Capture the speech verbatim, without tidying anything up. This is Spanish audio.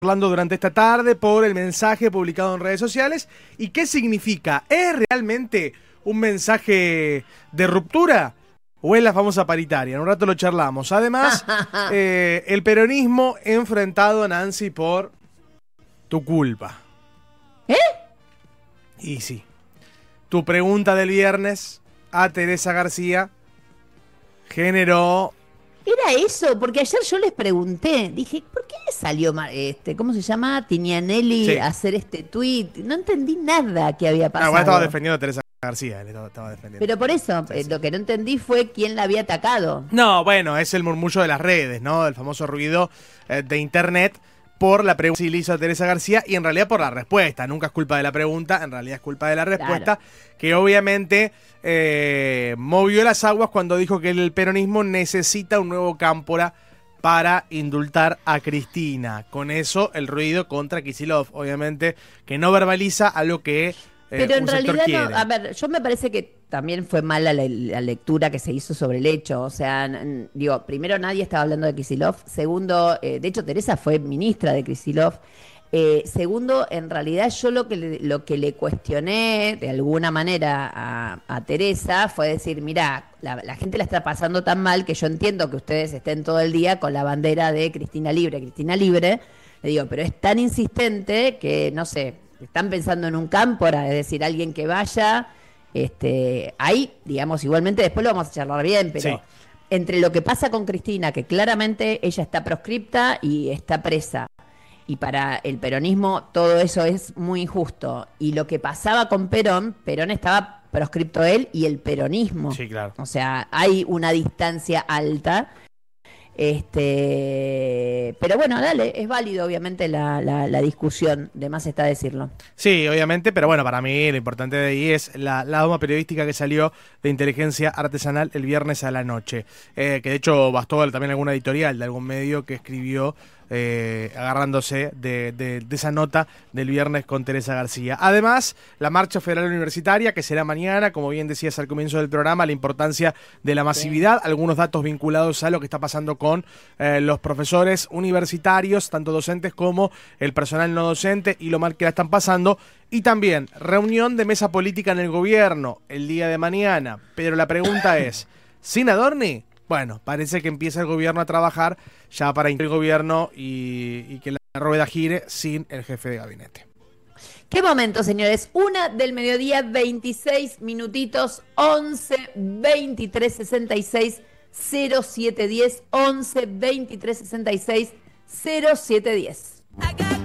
Hablando durante esta tarde por el mensaje publicado en redes sociales. ¿Y qué significa? ¿Es realmente un mensaje de ruptura o es la famosa paritaria? En un rato lo charlamos. Además, eh, el peronismo enfrentado a Nancy por tu culpa. ¿Eh? Y sí. Tu pregunta del viernes a Teresa García generó... Era eso, porque ayer yo les pregunté, dije, ¿por qué le salió este, ¿cómo se llama? Tinianelli Sí. a hacer este tuit? No entendí nada que había Ah, pasado. bueno, estaba defendiendo a Teresa García. Estaba, estaba defendiendo. Pero por eso, Sí, eh, sí. lo que no entendí fue quién la había atacado. No, bueno, es el murmullo de las redes, ¿no? El famoso ruido eh, de internet por la pregunta que le hizo a Teresa García y en realidad por la respuesta. Nunca es culpa de la pregunta, en realidad es culpa de la respuesta, Claro. que obviamente eh, movió las aguas cuando dijo que el peronismo necesita un nuevo Cámpora para indultar a Cristina. Con eso, el ruido contra Kicillof, obviamente, que no verbaliza algo que eh, Pero en un sector realidad, quiere. no, a ver, yo me parece que también fue mala la, la lectura que se hizo sobre el hecho. O sea, n- digo, primero nadie estaba hablando de Kicillof. Segundo, eh, de hecho Teresa fue ministra de Kicillof. Eh, segundo, en realidad yo lo que le, lo que le cuestioné de alguna manera a, a Teresa fue decir, mirá, la, la gente la está pasando tan mal que yo entiendo que ustedes estén todo el día con la bandera de Cristina Libre, Cristina Libre. Le digo, pero es tan insistente que, no sé, están pensando en un cámpora, es decir, alguien que vaya, este, ahí, digamos, igualmente después lo vamos a charlar bien, pero Sí. entre lo que pasa con Cristina, que claramente ella está proscripta y está presa, y para el peronismo todo eso es muy injusto, y lo que pasaba con Perón, Perón estaba proscripto él y el peronismo. Sí, claro. O sea, hay una distancia alta. Este, pero bueno, dale, es válido obviamente la, la, la discusión, de más está decirlo. Sí, obviamente, pero bueno, para mí lo importante de ahí es la, la doma periodística que salió de Inteligencia Artesanal el viernes a la noche. Eh, que de hecho bastó también alguna editorial de algún medio que escribió eh, agarrándose de, de, de esa nota del viernes con Teresa García. Además, la marcha federal universitaria que será mañana, como bien decías al comienzo del programa, la importancia de la masividad, sí. Algunos datos vinculados a lo que está pasando con eh, los profesores universitarios, tanto docentes como el personal no docente y lo mal que la están pasando. Y también reunión de mesa política en el gobierno el día de mañana. Pero la pregunta es, ¿sin Adorni? Bueno, parece que empieza el gobierno a trabajar ya para el gobierno y, y que la rueda gire sin el jefe de gabinete. ¿Qué momento, señores? Una del mediodía, veintiséis minutitos, once, veintitrés, sesenta y seis, cero siete diez, once, veintitrés, sesenta y seis, cero siete diez.